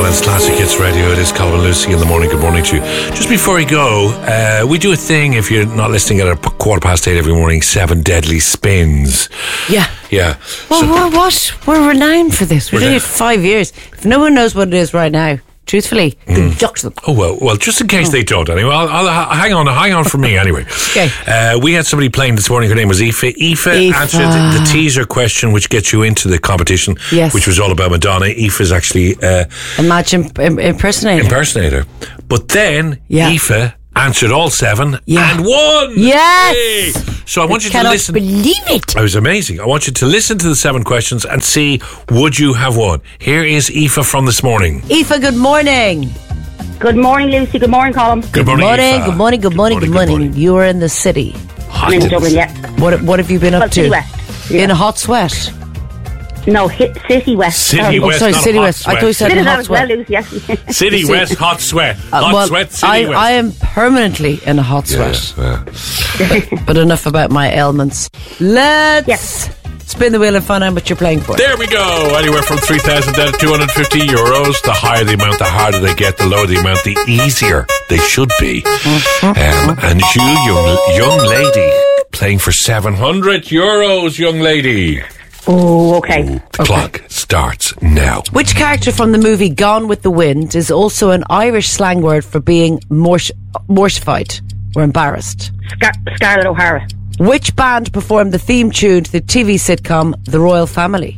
Ireland's Classic Hits Radio. It is Colin Lucy in the morning. Good morning to you. Just before we go, we do a thing, if you're not listening, at 8:15 every morning, 7 deadly spins. Yeah. Well, what? We're renowned for this. We're doing it for 5 years. If no one knows what it is right now, truthfully, jocks them. Oh, well, just in case they don't, anyway. I'll hang on for me, anyway. Okay. We had somebody playing this morning. Her name was Aoife. Aoife answered the teaser question, which gets you into the competition, which was all about Madonna. Aoife is actually... Imagine impersonator. But then, Aoife answered all 7 and won. Yes. Hey. So I want you to listen. I cannot believe it. It was amazing. I want you to listen to the 7 questions and see, would you have won? Here is Aoife from this morning. Aoife, good morning. Good morning, Lucy. Good morning, Colin. Good morning, Aoife. Good morning. You are in the city. I'm in Dublin, yeah. What have you been up to? City West. Yeah. In a hot sweat? No, City West. City West, sorry, not City hot West. sweat. I thought you said City hot West, sweat. well, Lucy, yes. City West, hot sweat. Hot sweat, City West. I am permanently in a hot sweat. Yeah. But enough about my ailments. Let's spin the wheel and find out what you're playing for. There we go. Anywhere from 3,000 down to 250 euros. The higher the amount, the harder they get. The lower the amount, the easier they should be. And you, young lady, playing for 700 euros, young lady. Oh, okay. The clock starts now. Which character from the movie Gone with the Wind is also an Irish slang word for being mortified or embarrassed? Scarlett O'Hara. Which band performed the theme tune to the TV sitcom The Royal Family?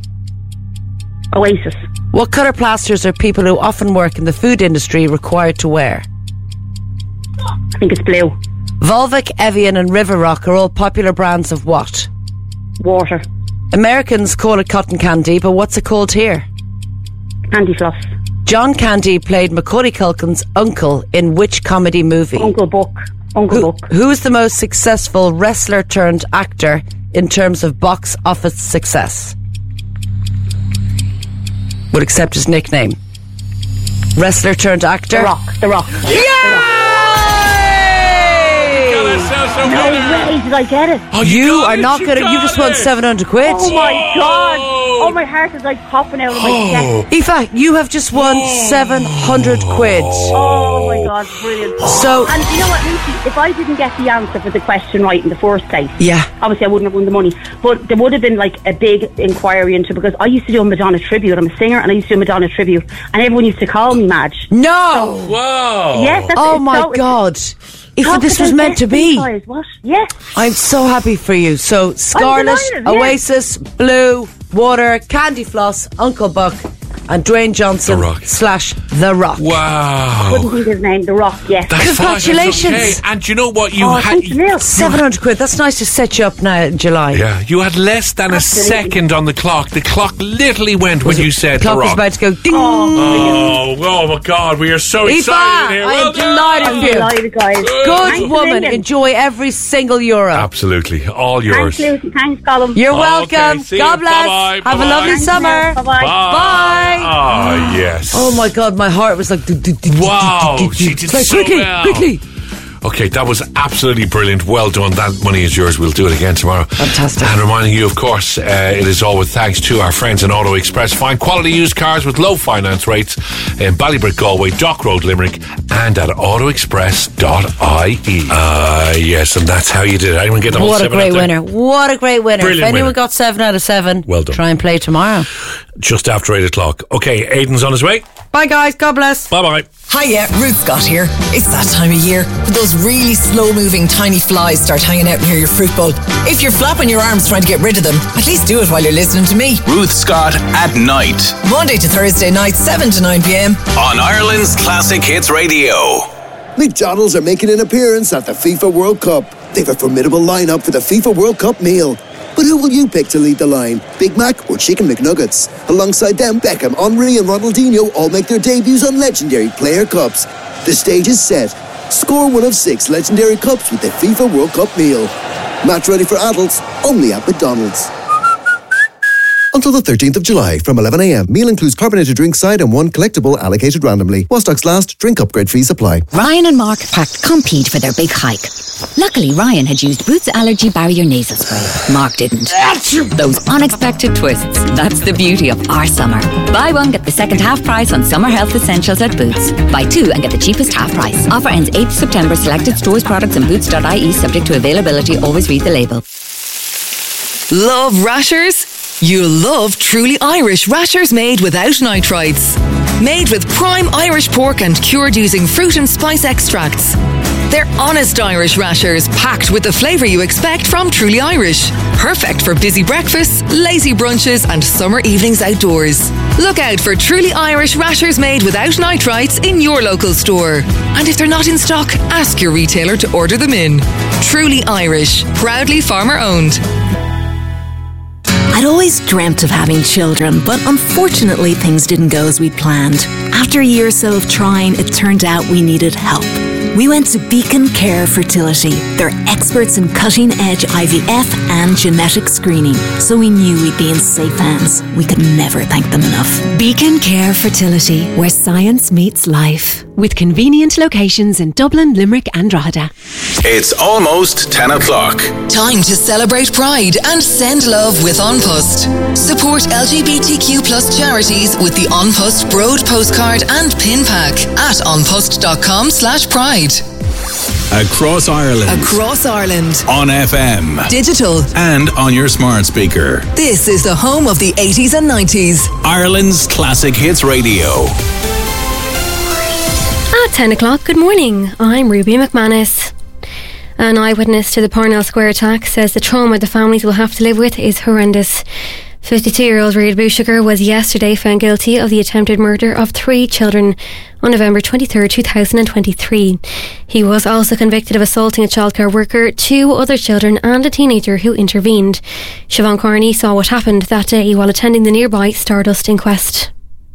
Oasis. What colour plasters are people who often work in the food industry required to wear? I think it's blue. Volvic, Evian and River Rock are all popular brands of what? Water. Americans call it cotton candy, but what's it called here? Candy floss. John Candy played Macaulay Culkin's uncle in which comedy movie? Uncle Buck. Who is the most successful wrestler turned actor in terms of box office success? Would accept his nickname. Wrestler turned actor? The Rock. No way did I get it. Oh, you are not good at. You just won 700 quid. Oh my God. Oh, my heart is like popping out of my chest. Aoife, you have just won 700 quid. Oh my God, brilliant. So, and you know what, Lucy, if I didn't get the answer for the question right in the first place, obviously I wouldn't have won the money, but there would have been like a big inquiry into, because I used to do a Madonna tribute. I'm a singer and I used to do a Madonna tribute and everyone used to call me Madge. No. So, wow. Yes, that's oh my God. If this was meant to be. What? Yes. I'm so happy for you. So, Scarlett, Oasis, Blue, Water, Candy Floss, Uncle Buck, and Dwayne Johnson / The Rock. Wow. I couldn't think his name. The Rock, yes. Congratulations. Okay. And you know what? You had 700 quid. That's nice to set you up now in July. Yeah. You had less than a second on the clock. The clock literally went when you said The clock The Rock. was about to go ding. Oh my God. We are so excited here. I am delighted for you. Delighted, guys. Good woman. Enjoy every single euro. Absolutely. All yours. Thanks, Lucy. Thanks, Colin. You're welcome. Okay, God bless. Bye-bye. Have a lovely summer. Bye-bye. Bye. Oh, yes. Oh my God, my heart was like... Wow, she did like, so well. Quickly. Okay, that was absolutely brilliant. Well done. That money is yours. We'll do it again tomorrow. Fantastic. And reminding you, of course, it is all with thanks to our friends in Auto Express. Find quality used cars with low finance rates in Ballybrick, Galway, Dock Road, Limerick, and at autoexpress.ie. Yes, and that's how you did it. Anyone get the whole 7 out there? What a great winner. Brilliant if anyone winner. got 7 out of 7, well done. Try and play tomorrow. Just after 8 o'clock. Okay, Aidan's on his way. Bye, guys. God bless. Bye-bye. Hiya, Ruth Scott here. It's that time of year when those really slow-moving tiny flies start hanging out near your fruit bowl. If you're flapping your arms trying to get rid of them, at least do it while you're listening to me. Ruth Scott at night. Monday to Thursday night, 7 to 9 p.m. on Ireland's Classic Hits Radio. McDonald's are making an appearance at the FIFA World Cup. They've a formidable lineup for the FIFA World Cup meal. But who will you pick to lead the line? Big Mac or Chicken McNuggets? Alongside them, Beckham, Henry and Ronaldinho all make their debuts on legendary player cups. The stage is set. Score one of 6 legendary cups with the FIFA World Cup meal. Match ready for adults, only at McDonald's. Until the 13th of July from 11 a.m. Meal includes carbonated drink side and one collectible allocated randomly. While stocks last, drink upgrade fees apply. Ryan and Mark packed Compeed for their big hike. Luckily, Ryan had used Boots Allergy Barrier Nasal Spray. Mark didn't. Those unexpected twists. That's the beauty of our summer. Buy one, get the second half price on summer health essentials at Boots. Buy two and get the cheapest half price. Offer ends 8th September. Selected stores, products and boots.ie subject to availability. Always read the label. Love rashers? You'll love Truly Irish rashers made without nitrites. Made with prime Irish pork and cured using fruit and spice extracts. They're honest Irish rashers packed with the flavour you expect from Truly Irish. Perfect for busy breakfasts, lazy brunches and summer evenings outdoors. Look out for Truly Irish rashers made without nitrites in your local store. And if they're not in stock, ask your retailer to order them in. Truly Irish, proudly farmer owned. I'd always dreamt of having children, but unfortunately things didn't go as we'd planned. After a year or so of trying, it turned out we needed help. We went to Beacon Care Fertility. They're experts in cutting-edge IVF and genetic screening, so we knew we'd be in safe hands. We could never thank them enough. Beacon Care Fertility, where science meets life. With convenient locations in Dublin, Limerick and Drogheda. It's almost 10 o'clock. Time to celebrate Pride and send love with An Post. Support LGBTQ+ charities with the An Post Broad postcard and pin pack at anpost.com/pride. Across Ireland. Across Ireland. On FM. Digital. And on your smart speaker. This is the home of the 80s and 90s. Ireland's Classic Hits Radio. At 10 o'clock, good morning. I'm Ruby McManus. An eyewitness to the Parnell Square attack says the trauma the families will have to live with is horrendous. 52-year-old Reid Bueschiger was yesterday found guilty of the attempted murder of 3 children on November 23, 2023. He was also convicted of assaulting a childcare worker, 2 other children and a teenager who intervened. Siobhan Carney saw what happened that day while attending the nearby Stardust inquest.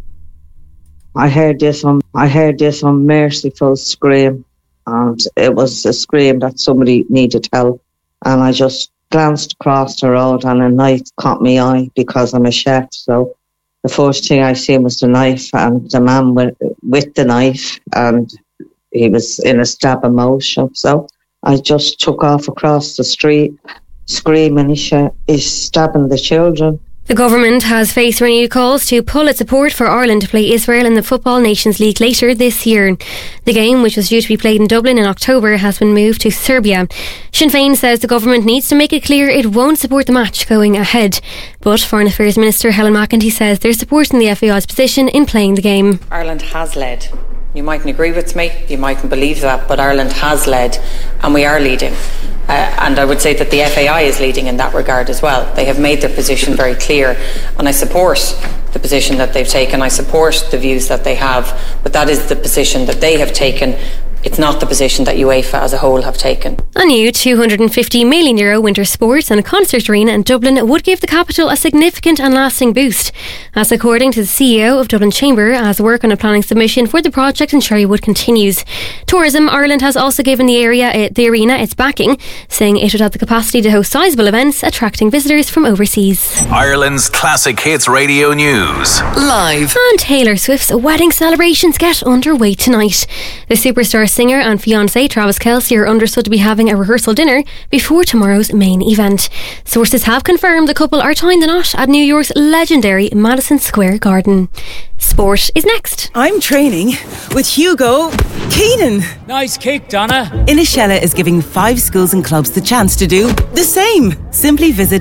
I heard this unmerciful scream, and it was a scream that somebody needed help, and I just glanced across the road and a knife caught my eye because I'm a chef, so the first thing I seen was the knife and the man with the knife, and he was in a stabbing motion, so I just took off across the street screaming, he's stabbing the children. The government has faced renewed calls to pull its support for Ireland to play Israel in the Football Nations League later this year. The game, which was due to be played in Dublin in October, has been moved to Serbia. Sinn Féin says the government needs to make it clear it won't support the match going ahead. But Foreign Affairs Minister Helen McEntee says they're supporting the FAI's position in playing the game. Ireland has led. You mightn't agree with me, you mightn't believe that, but Ireland has led and we are leading. And I would say that the FAI is leading in that regard as well. They have made their position very clear, and I support the position that they've taken. I support the views that they have, but that is the position that they have taken. It's not the position that UEFA as a whole have taken. A new €250 million winter sports and concert arena in Dublin would give the capital a significant and lasting boost. As according to the CEO of Dublin Chamber, as work on a planning submission for the project in Sherrywood continues. Tourism Ireland has also given the arena its backing, saying it would have the capacity to host sizable events, attracting visitors from overseas. Ireland's Classic Hits Radio News. Live. And Taylor Swift's wedding celebrations get underway tonight. The superstar singer and fiancé Travis Kelce are understood to be having a rehearsal dinner before tomorrow's main event. Sources have confirmed the couple are tying the knot at New York's legendary Madison Square Garden. Sport is next. I'm training with Hugo Keenan. Nice kick, Donna. Inishella is giving 5 schools and clubs the chance to do the same. Simply visit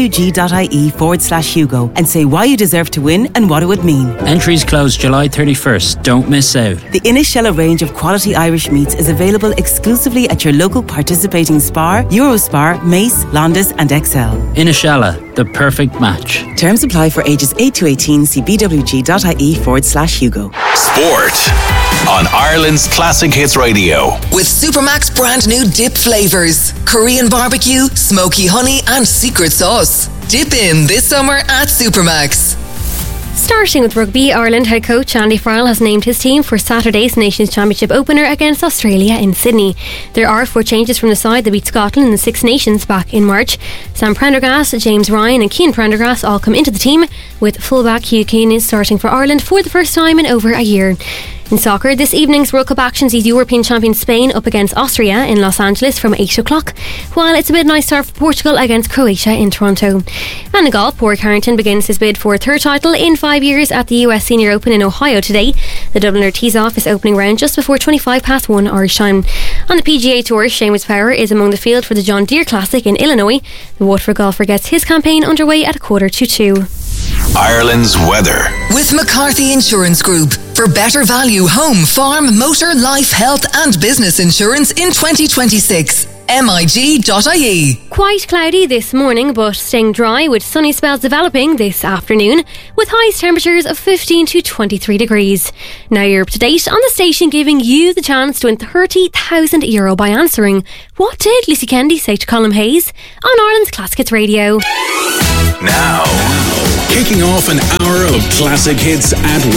bwg.ie/Hugo and say why you deserve to win and what it would mean. Entries close July 31st. Don't miss out. The Inishella range of quality Irish meats is available exclusively at your local participating Spar, Eurospar, Mace, Londis and XL. Inishella, the perfect match. Terms apply for ages 8 to 18. See bwg.ie/Hugo. Sport on Ireland's Classic Hits Radio. With Supermax brand new dip flavours. Korean barbecue, smoky honey and secret sauce. Dip in this summer at Supermax. Starting with rugby, Ireland head coach Andy Farrell has named his team for Saturday's Nations Championship opener against Australia in Sydney. There are 4 changes from the side that beat Scotland in the Six Nations back in March. Sam Prendergast, James Ryan and Cian Prendergast all come into the team, with fullback Hugh Keane is starting for Ireland for the first time in over a year. In soccer, this evening's World Cup action sees European champion Spain up against Austria in Los Angeles from 8 o'clock, while it's a midnight start for Portugal against Croatia in Toronto. And in golf, Padraig Harrington begins his bid for a third title in 5 years at the US Senior Open in Ohio today. The Dubliner tees off his opening round just before 1 Irish time. On the PGA Tour, Seamus Power is among the field for the John Deere Classic in Illinois. The Waterford golfer gets his campaign underway at 1:45. Ireland's weather. With McCarthy Insurance Group. For better value home, farm, motor, life, health and business insurance in 2026. MIG.ie. Quite cloudy this morning, but staying dry with sunny spells developing this afternoon, with highest temperatures of 15 to 23 degrees. Now you're up to date on the station, giving you the chance to win €30,000 by answering, what did Lucy Kennedy say to Colm Hayes on Ireland's Classic Hits Radio? Now, kicking off an hour of classic hits at